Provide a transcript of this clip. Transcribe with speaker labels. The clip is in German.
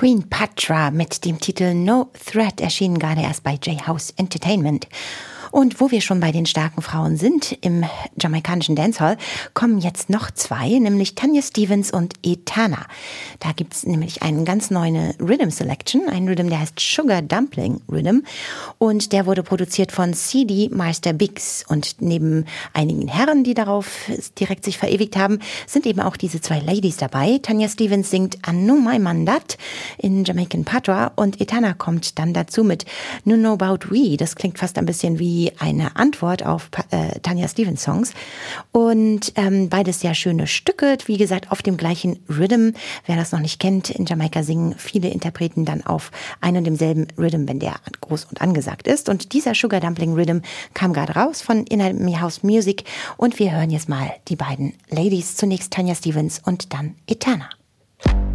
Speaker 1: Queen Patra mit dem Titel No Threat erschienen gerade erst bei J-House Entertainment. Und wo wir schon bei den starken Frauen sind im jamaikanischen Dancehall, kommen jetzt noch zwei, nämlich Tanya Stephens und Etana. Da gibt's nämlich einen ganz neuen Rhythm Selection, einen Rhythm, der heißt Sugar Dumpling Rhythm, und der wurde produziert von CD Meister Biggs. Und neben einigen Herren, die darauf direkt sich verewigt haben, sind eben auch diese zwei Ladies dabei. Tanya Stephens singt Anu Mai Mandat in Jamaican Patois und Etana kommt dann dazu mit No Know About We. Das klingt fast ein bisschen wie eine Antwort auf Tanya Stephens Songs. Und beides sehr schöne Stücke, wie gesagt, auf dem gleichen Rhythm. Wer das noch nicht kennt, in Jamaika singen viele Interpreten dann auf einem und demselben Rhythm, wenn der groß und angesagt ist. Und dieser Sugar Dumpling Rhythm kam gerade raus von Inner House Music. Und wir hören jetzt mal die beiden Ladies. Zunächst Tanya Stephens und dann Etana.